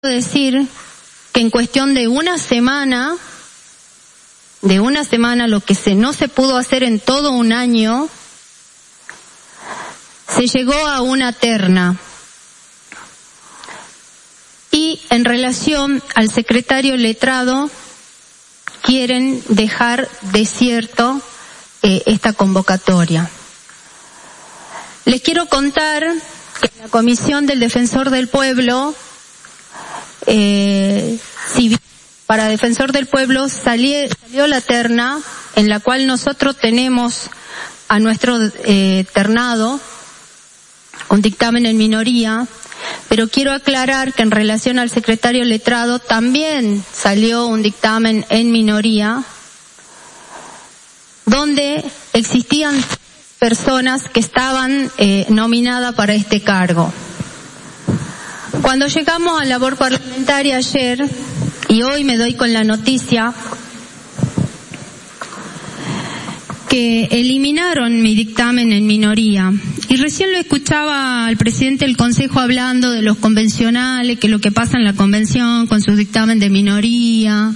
decir que en cuestión de una semana, lo que no se pudo hacer en todo un año, se llegó a una terna. Y en relación al secretario letrado, quieren dejar desierto esta convocatoria. Les quiero contar que en la Comisión del Defensor del Pueblo, para Defensor del Pueblo salió la terna en la cual nosotros tenemos a nuestro ternado un dictamen en minoría, pero quiero aclarar que en relación al secretario letrado también salió un dictamen en minoría donde existían personas que estaban nominadas para este cargo. Cuando llegamos a labor parlamentaria ayer, y hoy me doy con la noticia que eliminaron mi dictamen en minoría. Y recién lo escuchaba al presidente del Consejo hablando de los convencionales, que lo que pasa en la convención con su dictamen de minoría,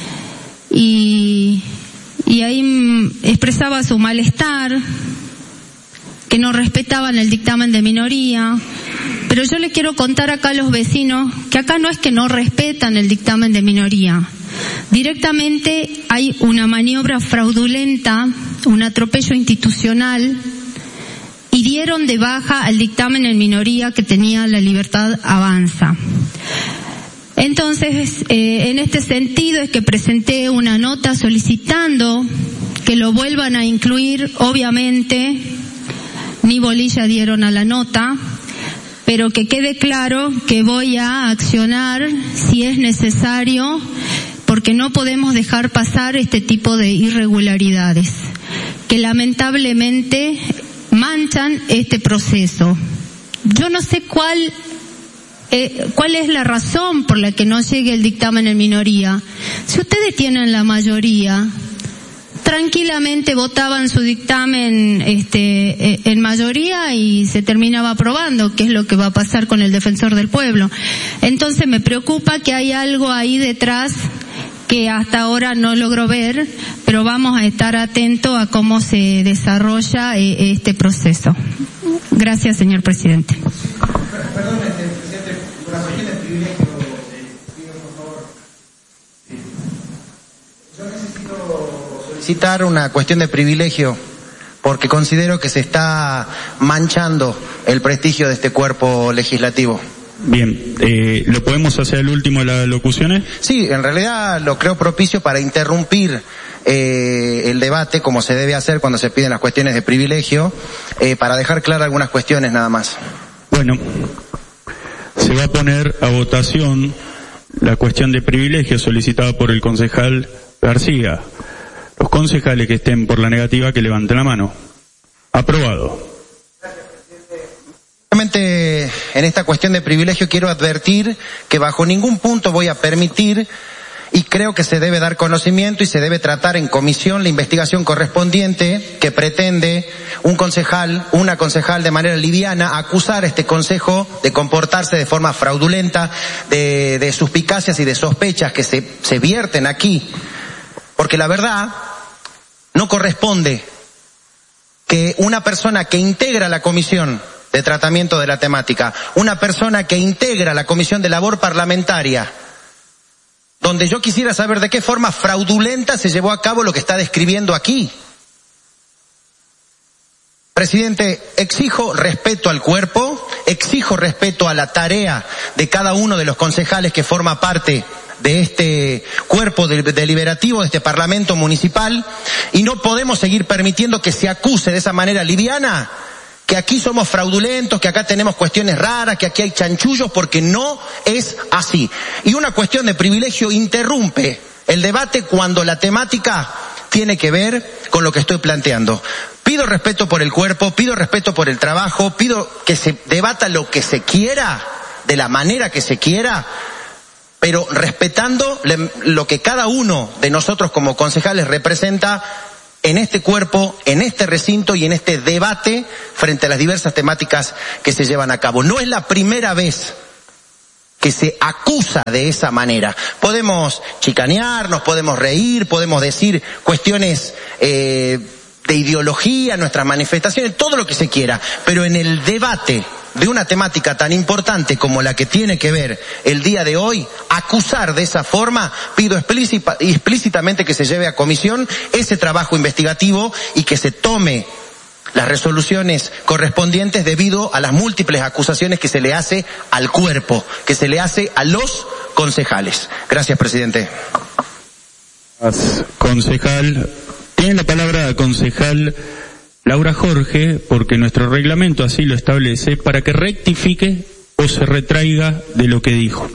y ahí expresaba su malestar, que no respetaban el dictamen de minoría. Pero yo les quiero contar acá a los vecinos que acá no es que no respetan el dictamen de minoría. Directamente hay una maniobra fraudulenta, un atropello institucional, y dieron de baja al dictamen en minoría que tenía La Libertad Avanza. Entonces, en este sentido es que presenté una nota solicitando que lo vuelvan a incluir. Obviamente, ni bolilla dieron a la nota, pero que quede claro que voy a accionar si es necesario, porque no podemos dejar pasar este tipo de irregularidades que lamentablemente manchan este proceso. Yo no sé cuál es la razón por la que no llegue el dictamen en minoría. Si ustedes tienen la mayoría, tranquilamente votaban su dictamen en mayoría y se terminaba aprobando, que es lo que va a pasar con el Defensor del Pueblo. Entonces me preocupa que hay algo ahí detrás que hasta ahora no logro ver, pero vamos a estar atentos a cómo se desarrolla este proceso. Gracias, señor presidente. Perdón, presidente, una cuestión de privilegio, pido por favor. Yo necesito solicitar una cuestión de privilegio porque considero que se está manchando el prestigio de este cuerpo legislativo. Bien, ¿lo podemos hacer al último de las locuciones? Sí, en realidad lo creo propicio para interrumpir el debate, como se debe hacer cuando se piden las cuestiones de privilegio, para dejar claras algunas cuestiones nada más. Bueno, se va a poner a votación la cuestión de privilegio solicitada por el concejal García. Los concejales que estén por la negativa, que levanten la mano. Aprobado. En esta cuestión de privilegio quiero advertir que bajo ningún punto voy a permitir, y creo que se debe dar conocimiento y se debe tratar en comisión la investigación correspondiente que pretende una concejal de manera liviana acusar a este consejo de comportarse de forma fraudulenta, de suspicacias y de sospechas que se vierten aquí, porque la verdad no corresponde que una persona que integra la comisión de tratamiento de la temática, una persona que integra la comisión de labor parlamentaria, donde yo quisiera saber de qué forma fraudulenta se llevó a cabo lo que está describiendo aquí. Presidente, exijo respeto al cuerpo, exijo respeto a la tarea de cada uno de los concejales que forma parte de este cuerpo deliberativo, de este Parlamento municipal, y no podemos seguir permitiendo que se acuse de esa manera liviana que aquí somos fraudulentos, que acá tenemos cuestiones raras, que aquí hay chanchullos, porque no es así. Y una cuestión de privilegio interrumpe el debate cuando la temática tiene que ver con lo que estoy planteando. Pido respeto por el cuerpo, pido respeto por el trabajo, pido que se debata lo que se quiera, de la manera que se quiera, pero respetando lo que cada uno de nosotros como concejales representa en este cuerpo, en este recinto y en este debate frente a las diversas temáticas que se llevan a cabo. No es la primera vez que se acusa de esa manera. Podemos chicanearnos, podemos reír, podemos decir cuestiones de ideología, nuestras manifestaciones, todo lo que se quiera, pero en el debate de una temática tan importante como la que tiene que ver el día de hoy, acusar de esa forma, pido explícitamente que se lleve a comisión ese trabajo investigativo y que se tome las resoluciones correspondientes debido a las múltiples acusaciones que se le hace al cuerpo, que se le hace a los concejales. Gracias, presidente. Concejal, tiene la palabra concejal Laura Jorge, porque nuestro reglamento así lo establece, para que rectifique o se retraiga de lo que dijo.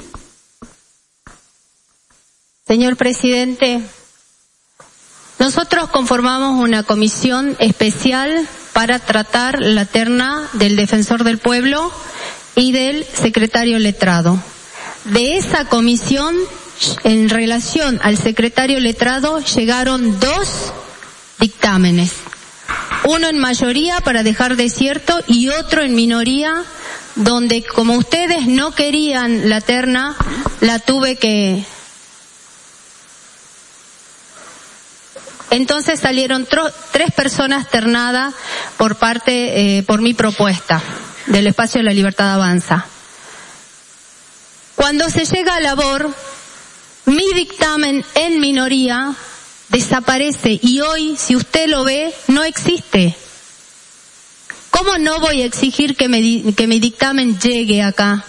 Señor presidente, nosotros conformamos una comisión especial para tratar la terna del defensor del pueblo y del secretario letrado. De esa comisión, en relación al secretario letrado, llegaron 2 dictámenes. Uno en mayoría para dejar desierto y otro en minoría, donde como ustedes no querían la terna, la tuve que... Entonces salieron 3 personas ternadas por mi propuesta del Espacio de la Libertad Avanza. Cuando se llega a labor, mi dictamen en minoría desaparece y hoy, si usted lo ve, no existe. ¿Cómo no voy a exigir que mi dictamen llegue acá?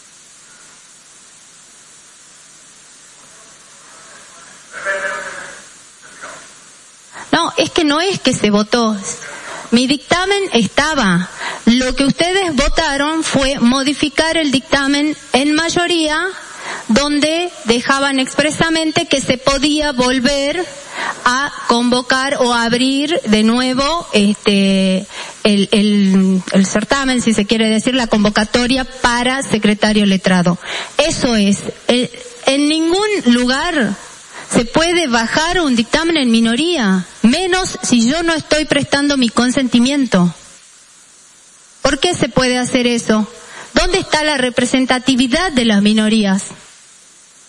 No, es que no es que se votó. Mi dictamen estaba. Lo que ustedes votaron fue modificar el dictamen en mayoría, donde dejaban expresamente que se podía volver a convocar o abrir de nuevo el certamen, si se quiere decir, la convocatoria para secretario letrado. Eso es. En ningún lugar se puede bajar un dictamen en minoría, menos si yo no estoy prestando mi consentimiento. ¿Por qué se puede hacer eso? ¿Dónde está la representatividad de las minorías?